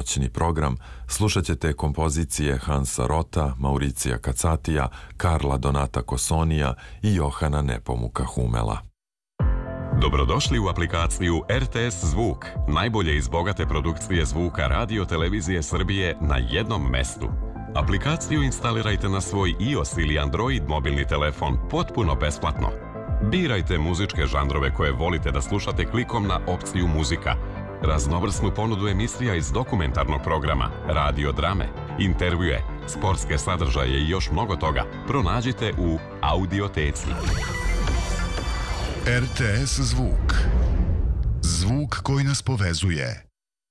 noćni program slušat ćete kompozicije Hansa Rota, Mauricija Kacatija, Karla Donata Kosonija i Johana Nepomuka Humela. Dobrodošli u aplikaciju RTS Zvuk, najbolje iz bogate produkcije zvuka Radio Televizije Srbije na jednom mestu. Aplikaciju instalirajte na svoj iOS ili Android mobilni telefon potpuno besplatno. Birajte muzičke žanrove koje volite da slušate klikom na opciju muzika. Raznovrsnu ponudu emisija iz dokumentarnog programa, radio drame, intervjue, sportske sadržaje i još mnogo toga pronađite u Audioteci. RTS Zvuk. Zvuk koji nas povezuje.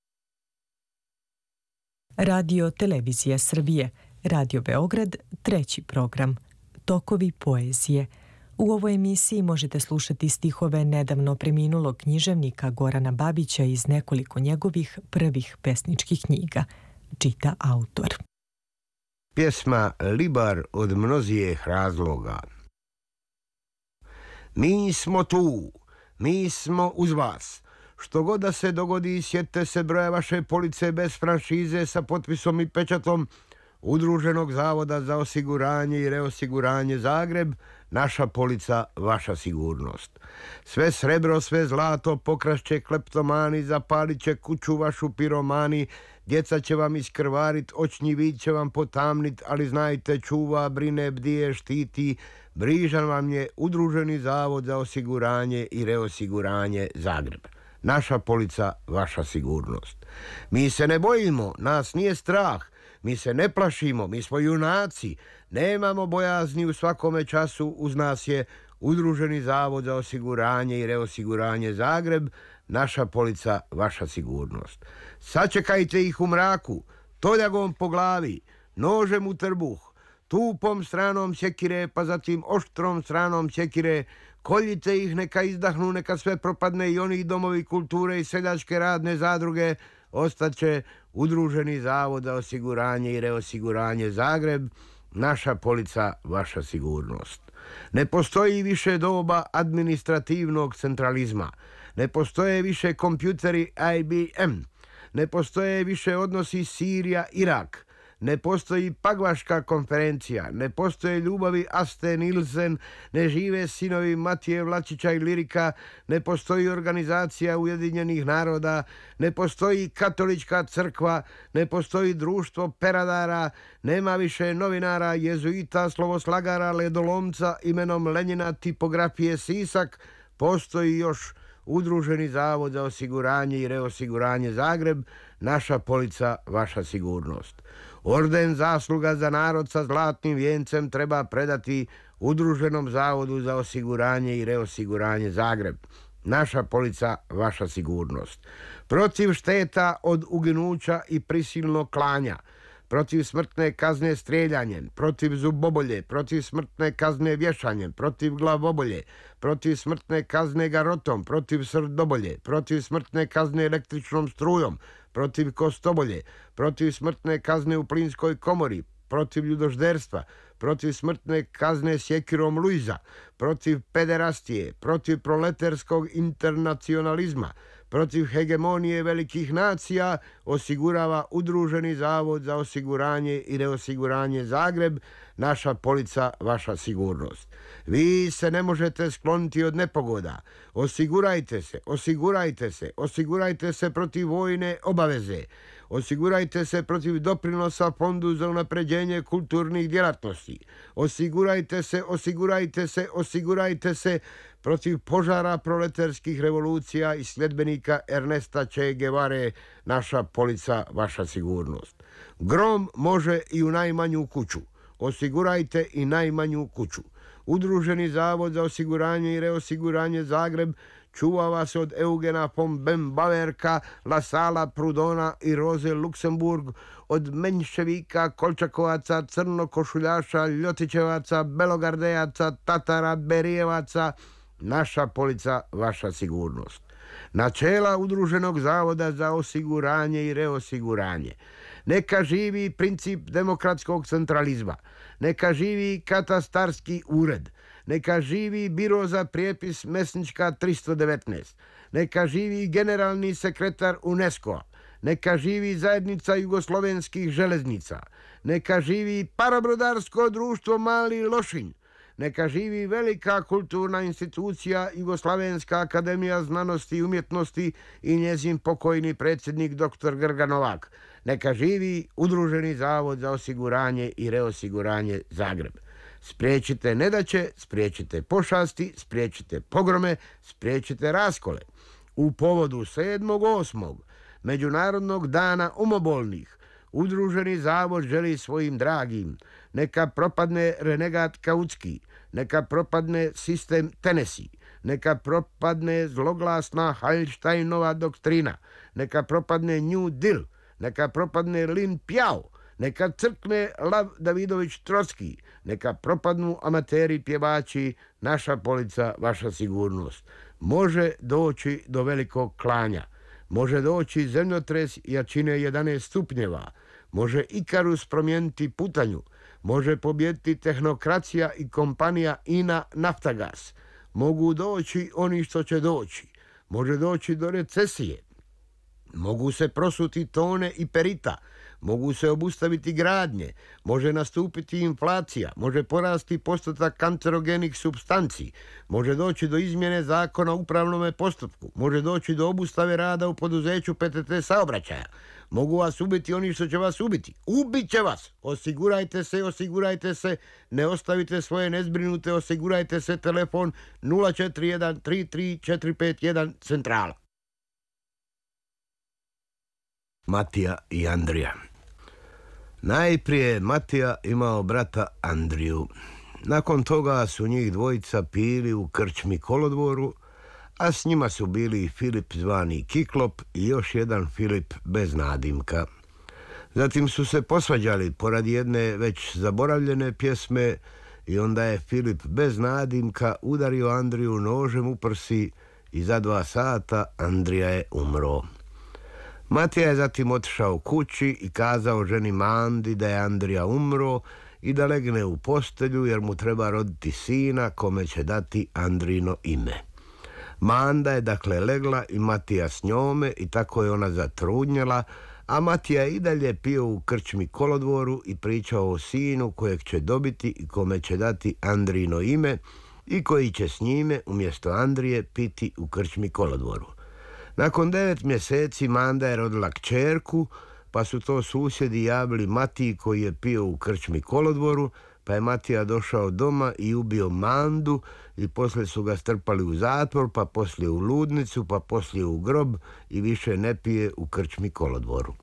Radio Televizija Srbije, Radio Beograd, treći program. Tokovi poezije. U ovoj emisiji možete slušati stihove nedavno preminulog književnika Gorana Babića iz nekoliko njegovih prvih pesničkih knjiga. Čita autor. Pjesma Libar od mnozijeh razloga. Mi smo tu, mi smo uz vas. Što god da se dogodi, sjetite se broja vaše police bez franšize sa potpisom i pečatom Udruženog zavoda za osiguranje i reosiguranje Zagreb, naša polica, vaša sigurnost. Sve srebro, sve zlato pokrašće kleptomani, zapalit će kuću vašu piromani, djeca će vam iskrvarit, očni vid će vam potamnit, ali znajte, čuva, brine, bdije, štiti, brižan vam je Udruženi zavod za osiguranje i reosiguranje Zagreb. Naša polica, vaša sigurnost. Mi se ne bojimo, nas nije strah, mi se ne plašimo, mi smo junaci, nemamo bojazni u svakome času, uz nas je Udruženi zavod za osiguranje i reosiguranje Zagreb, naša polica, vaša sigurnost. Sačekajte ih u mraku, toljagom po glavi, nožem u trbuh, tupom stranom sjekire, pa zatim oštrom stranom sjekire, koljite ih, neka izdahnu, neka sve propadne i oni domovi kulture i seljačke radne zadruge, ostaće Udruženi zavod za osiguranje i reosiguranje Zagreb, naša polica, vaša sigurnost. Ne postoji više doba administrativnog centralizma, ne postoje više kompjuteri IBM, ne postoje više odnosi Sirija-Irak, ne postoji Pagvaška konferencija, ne postoje ljubavi Aste Nilsen, ne žive sinovi Matije Vlačića i Lirika, ne postoji organizacija Ujedinjenih naroda, ne postoji katolička crkva, ne postoji društvo peradara, nema više novinara, jezuita, slovoslagara, ledolomca imenom Lenjina, tipografije Sisak, postoji još Udruženi zavod za osiguranje i reosiguranje Zagreb, naša polica, vaša sigurnost. Orden zasluga za narod sa zlatnim vijencem treba predati Udruženom zavodu za osiguranje i reosiguranje Zagreb. Naša polica, vaša sigurnost. Protiv šteta od uginuća i prisilnog klanja, protiv smrtne kazne streljanjem, protiv zubobolje, protiv smrtne kazne vješanjem, protiv glavobolje, protiv smrtne kazne garotom, protiv srdobolje, protiv smrtne kazne električnom strujom, protiv kostobolje, protiv smrtne kazne u plinskoj komori, protiv ljudožderstva, protiv smrtne kazne sjekirom Luiza, protiv pederastije, protiv proleterskog internacionalizma, protiv hegemonije velikih nacija osigurava Udruženi zavod za osiguranje i reosiguranje Zagreb, naša polica, vaša sigurnost. Vi se ne možete skloniti od nepogoda. Osigurajte se, osigurajte se, osigurajte se protiv vojne obaveze. Osigurajte se protiv doprinosa Fondu za unapređenje kulturnih djelatnosti. Osigurajte se, osigurajte se, osigurajte se protiv požara proletarskih revolucija i sljedbenika Ernesta Che Guevare, naša polica, vaša sigurnost. Grom može i u najmanju kuću. Osigurajte i najmanju kuću. Udruženi zavod za osiguranje i reosiguranje Zagreb čuva vas od Eugena von Bembaverka, Lasala Prudona i Roze Luksemburg, od menševika, kolčakovaca, crnokošuljaša, ljotićevaca, belogardejaca, tatara, berijevaca, naša polica, vaša sigurnost. Načela Udruženog zavoda za osiguranje i reosiguranje. Neka živi princip demokratskog centralizma. Neka živi katastarski ured. Neka živi biro za prijepis Mesnička 319. Neka živi generalni sekretar UNESCO-a. Neka živi zajednica jugoslovenskih železnica. Neka živi parobrodarsko društvo Mali Lošinj. Neka živi velika kulturna institucija Jugoslavenska akademija znanosti i umjetnosti i njezin pokojni predsjednik dr. Grga Novak. Neka živi Udruženi zavod za osiguranje i reosiguranje Zagreb. Spriječite nedaće, spriječite pošasti, spriječite pogrome, spriječite raskole. U povodu 7.8. Međunarodnog dana umobolnih, Udruženi zavod želi svojim dragim: neka propadne renegat Kautski, neka propadne sistem Tennessee, neka propadne zloglasna Hallsteinova doktrina, neka propadne New Deal, neka propadne Lin Piao, neka crkne Lav Davidović Trotski, neka propadnu amateri pjevači, naša polica, vaša sigurnost. Može doći do velikog klanja, može doći zemljotres jačine 11 stupnjeva, može Ikarus promijeniti putanju, može pobijediti tehnokracija i kompanija INA Naftagas, mogu doći oni što će doći, može doći do recesije, mogu se prosuti tone i perita, mogu se obustaviti gradnje, može nastupiti inflacija, može porasti postotak kancerogenih supstanci, može doći do izmjene zakona o upravnome postupku, može doći do obustave rada u poduzeću PTT saobraćaja, mogu vas ubiti oni što će vas ubiti. Ubit će vas! Osigurajte se, ne ostavite svoje nezbrinute, osigurajte se, telefon 041 33 451 centrala. Matija i Andrija. Najprije Matija imao brata Andriju. Nakon toga su njih dvojica pili u krčmi Kolodvoru, a s njima su bili Filip zvani Kiklop i još jedan Filip bez nadimka. Zatim su se posvađali poradi jedne već zaboravljene pjesme i onda je Filip bez nadimka udario Andriju nožem u prsi i za 2 sata Andrija je umro. Matija je zatim otišao kući i kazao ženi Mandi da je Andrija umro i da legne u postelju jer mu treba roditi sina kome će dati Andrino ime. Manda je dakle legla i Matija s njome i tako je ona zatrudnjela, a Matija je i dalje pio u krčmi Kolodvoru i pričao o sinu kojeg će dobiti i kome će dati Andrino ime i koji će s njime umjesto Andrije piti u krčmi Kolodvoru. Nakon 9 mjeseci Manda je rodila kćerku, pa su to susjedi javili Matiji koji je pio u krčmi Kolodvoru, pa je Matija došao doma i ubio Mandu i poslije su ga strpali u zatvor, pa poslije u ludnicu, pa poslije u grob i više ne pije u krčmi Kolodvoru.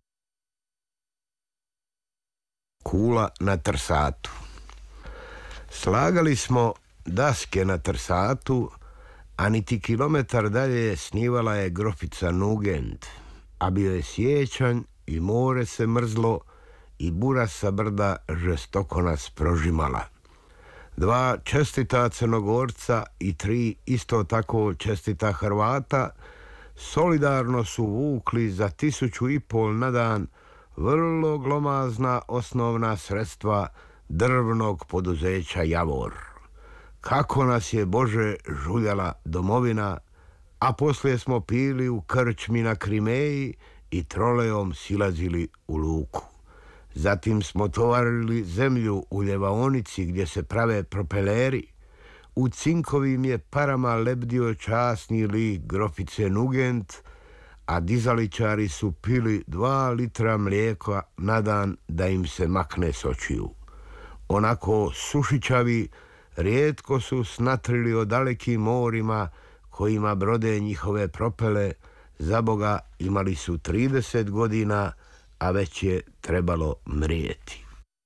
Kula na trsatu. Slagali smo daske na trsatu, a niti kilometar dalje snivala je grofica Nugent, a bio je siječanj i more se mrzlo i bura sa brda žestoko nas prožimala. 2 čestita Crnogorca i 3 isto tako čestita Hrvata solidarno su vukli za 1.500 na dan vrlo glomazna osnovna sredstva drvnog poduzeća Javor. Kako nas je, Bože, žuljala domovina, a poslije smo pili u krčmi na Krimeji i trolejom silazili u luku. Zatim smo tovarili zemlju u ljevaonici gdje se prave propeleri. U cinkovim je parama lebdio časni lik grofice Nugent, a dizaličari su pili 2 litra mlijeka na dan da im se makne s očiju. Onako sušićavi rijetko su snatrili o dalekim morima kojima brode njihove propele, zaboga imali su 30 godina, a već je trebalo mrijeti.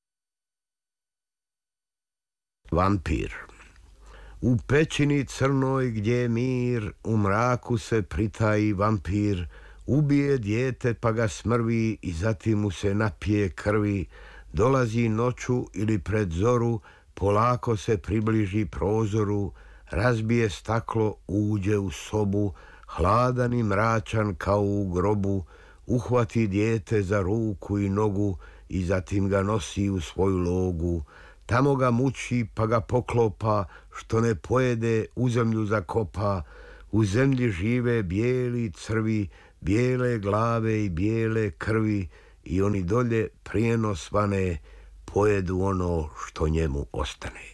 Vampir. U pećini crnoj gdje je mir, u mraku se pritaji vampir, ubije dijete pa ga smrvi i zatim mu se napije krvi, dolazi noću ili pred zoru, polako se približi prozoru, razbije staklo, uđe u sobu, hladan i mračan kao u grobu, uhvati dijete za ruku i nogu i zatim ga nosi u svoju logu. Tamo ga muči pa ga poklopa, što ne pojede u zemlju zakopa. U zemlji žive bijeli crvi, bijele glave i bijele krvi i oni dolje prijeno svane pojedu ono što njemu ostane.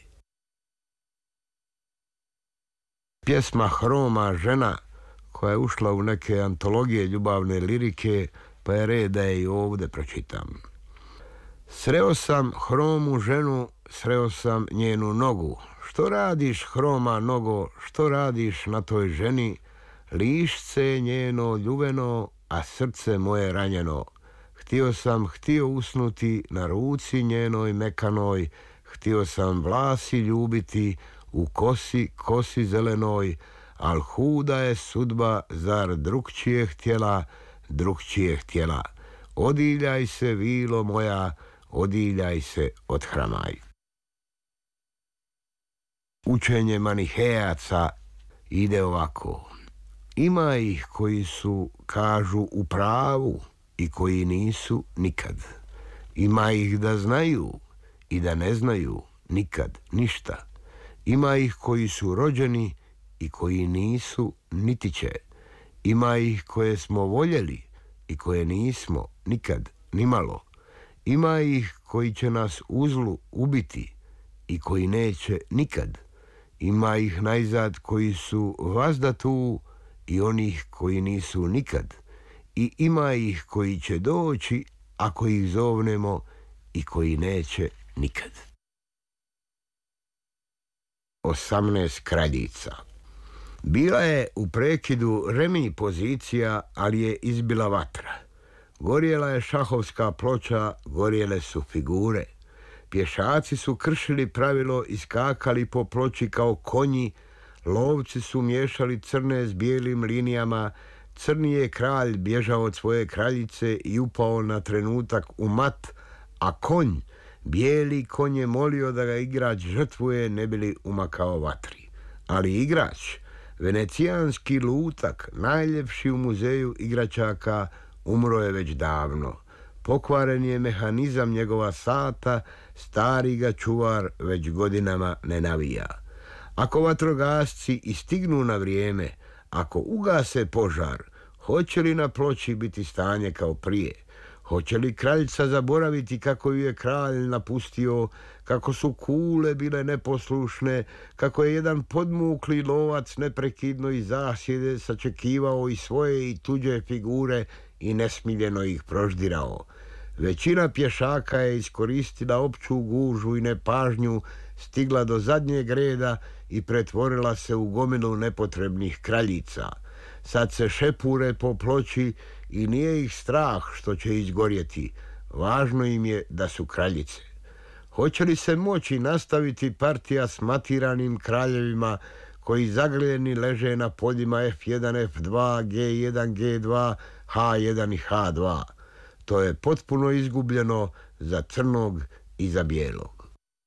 Pjesma Hroma žena koja je ušla u neke antologije ljubavne lirike, pa je red da je i ovdje pročitam. Sreo sam Hromu ženu, sreo sam njenu nogu. Što radiš, Hroma nogo, što radiš na toj ženi? Lišce je njeno ljubeno, a srce moje ranjeno. Htio usnuti na ruci njenoj mekanoj, htio sam vlasi ljubiti u kosi zelenoj, al huda je sudba, zar drukčije htjela. Odiljaj se, vilo moja, odiljaj se, odhramaj. Učenje manihejaca ide ovako. Ima ih koji su, kažu, u pravu i koji nisu nikad. Ima ih da znaju i da ne znaju nikad ništa. Ima ih koji su rođeni i koji nisu niti će. Ima ih koje smo voljeli i koje nismo nikad nimalo. Ima ih koji će nas u zlu ubiti i koji neće nikad. Ima ih najzad koji su vazda tu i onih koji nisu nikad. I ima ih koji će doći ako ih zovnemo i koji neće nikad. 18 kraljica. Bila je u prekidu remenj pozicija, ali je izbila vatra. Gorjela je šahovska ploča, gorjele su figure. Pješaci su kršili pravilo i skakali po ploči kao konji. Lovci su miješali crne s bijelim linijama. Crni je kralj bježao od svoje kraljice i upao na trenutak u mat, a konj, bijeli konj je molio da ga igrač žrtvuje ne bi li umakao vatri. Ali igrač, venecijanski lutak, najljepši u muzeju igračaka, umro je već davno. Pokvaren je mehanizam njegova sata, stari ga čuvar već godinama ne navija. Ako vatrogasci i stignu na vrijeme, ako ugase požar, hoće li na ploči biti stanje kao prije? Hoće li kraljica zaboraviti kako ju je kralj napustio, kako su kule bile neposlušne, kako je jedan podmukli lovac neprekidno iz zasjede sačekivao i svoje i tuđe figure i nesmiljeno ih proždirao? Većina pješaka je iskoristila opću gužvu i nepažnju, stigla do zadnjeg reda i pretvorila se u gomilu nepotrebnih kraljica. Sad se šepure po ploči i nije ih strah što će izgorjeti. Važno im je da su kraljice. Hoće li se moći nastaviti partija s matiranim kraljevima koji zagrijeni leže na poljima F1, F2, G1, G2, H1 i H2? To je potpuno izgubljeno za crnog i za bijelog.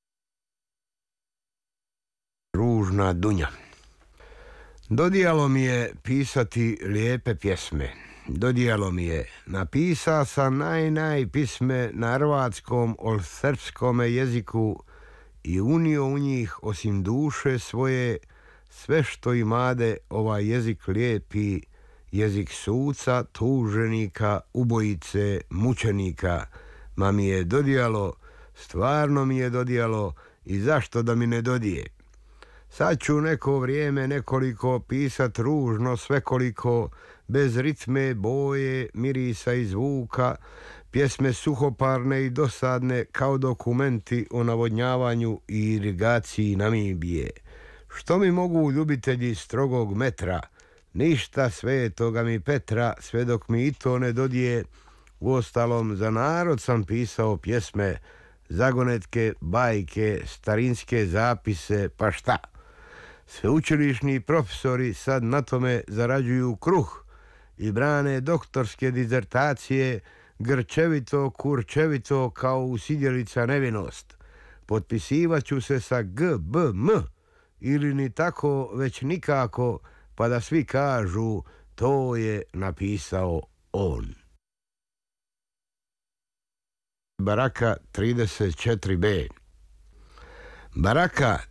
Ružna Dunja. Dodijalo mi je pisati lijepe pjesme. Dodijalo mi je. Napisa sam naj pisme na hrvatskom ol srpskome jeziku i unio u njih osim duše svoje sve što imade ovaj jezik lijepi, jezik suca, tuženika, ubojice, mučenika. Ma mi je dodijalo, stvarno mi je dodijalo i zašto da mi ne dodije? Sad ću neko vrijeme nekoliko pisat ružno svekoliko, bez ritme, boje, mirisa i zvuka, pjesme suhoparne i dosadne kao dokumenti o navodnjavanju i irigaciji Namibije. Što mi mogu ljubitelji strogog metra? Ništa svetoga mi Petra, sve dok mi i to ne dodije. Uostalom, za narod sam pisao pjesme, zagonetke, bajke, starinske zapise, pa šta? Sveučilišni profesori sad na tome zarađuju kruh i brane doktorske dizertacije grčevito, kurčevito kao usidjelica nevinost. Potpisivat ću se sa GBM ili ni tako već nikako, pa da svi kažu to je napisao on. Baraka 34b. Baraka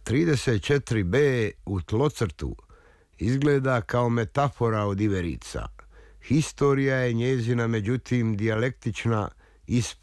34b u tlocrtu izgleda kao metafora od iverica. Historija je njezina, međutim, dijalektična,